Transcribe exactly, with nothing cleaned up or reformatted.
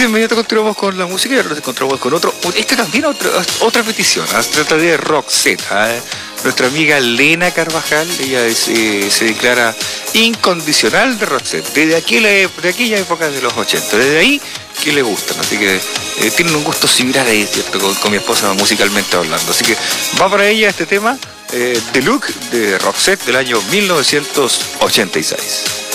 inmediato continuamos con la música y ahora nos encontramos con otro. Este también otra, otra petición. ¿eh? Se trata de Roxette. ¿eh? Nuestra amiga Lena Carvajal, ella es, eh, se declara incondicional de Roxette. Desde, aquí, de aquella época de los ochenta. Desde ahí que le gustan. Así que eh, tienen un gusto similar ahí, ¿cierto? Con, con mi esposa musicalmente hablando. Así que va para ella este tema, eh, The Look de Roxette del año mil novecientos ochenta y seis.